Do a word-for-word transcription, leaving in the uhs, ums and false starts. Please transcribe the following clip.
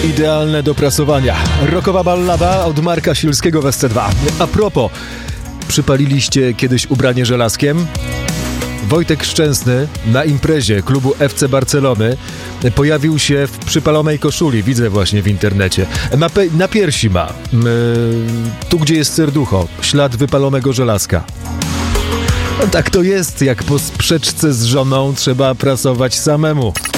idealne do prasowania. Rockowa ballada od Marka Sielskiego w S C dwa. A propos, przypaliliście kiedyś ubranie żelazkiem? Wojtek Szczęsny na imprezie klubu F C Barcelony pojawił się w przypalonej koszuli, widzę właśnie w internecie. Na, pe- na piersi ma, yy, tu gdzie jest serducho, ślad wypalonego żelazka. No tak to jest, jak po sprzeczce z żoną trzeba prasować samemu.